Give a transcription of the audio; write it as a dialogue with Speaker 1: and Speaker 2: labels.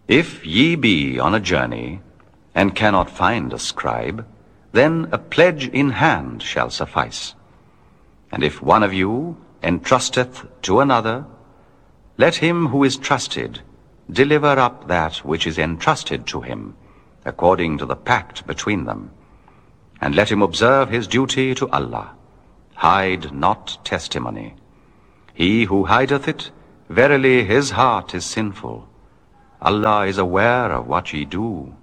Speaker 1: If ye be on a journey, and cannot find a scribe, then a pledge in hand shall suffice. And if one of you entrusteth to another, let him who is trusted deliver up that which is entrusted to him, according to the pact between them. And let him observe his duty to Allah. Hide not testimony. He who hideth it, verily his heart is sinful. Allah is aware of what ye do.